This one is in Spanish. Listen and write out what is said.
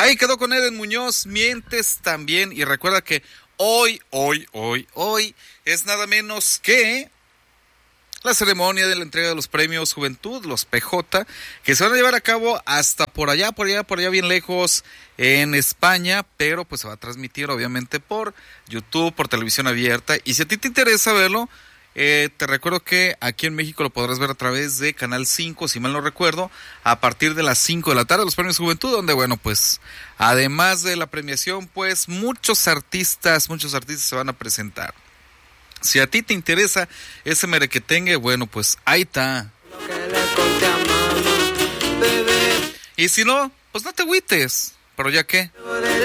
Ahí quedó con Eden Muñoz, Mientes también. Y recuerda que hoy es nada menos que la ceremonia de la entrega de los premios Juventud, los PJ, que se van a llevar a cabo hasta por allá bien lejos en España, pero pues se va a transmitir obviamente por YouTube, por televisión abierta. Y si a ti te interesa verlo, te recuerdo que aquí en México lo podrás ver a través de Canal 5, si mal no recuerdo, a partir de las 5 de la tarde, los premios Juventud, donde bueno, pues además de la premiación, pues muchos artistas se van a presentar. Si a ti te interesa ese merequetengue, bueno, pues ahí está. Y si no, pues no te agüites, pero ya qué.